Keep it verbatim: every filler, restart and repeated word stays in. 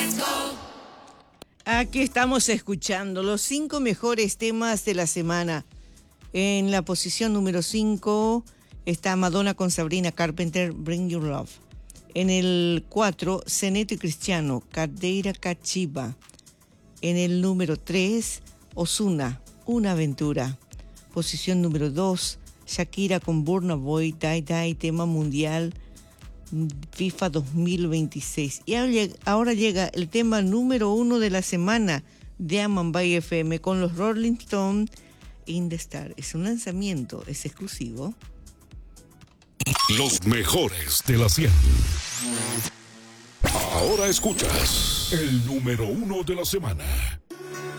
Aquí estamos escuchando los cinco mejores temas de la semana. En la posición número cinco está Madonna con Sabrina Carpenter, Bring Your Love. En el cuatro, Zeneto y Cristiano, Cadeira Cachiba. En el número tres, Ozuna, Una Aventura. Posición número dos, Shakira con Burna Boy, Die Die, tema mundial, FIFA dos mil veintiséis. Y ahora llega el tema número uno de la semana de Amambay F M con los Rolling Stones, In the Star. Es un lanzamiento, es exclusivo. Los mejores de la cien. Ahora escuchas el número uno de la semana.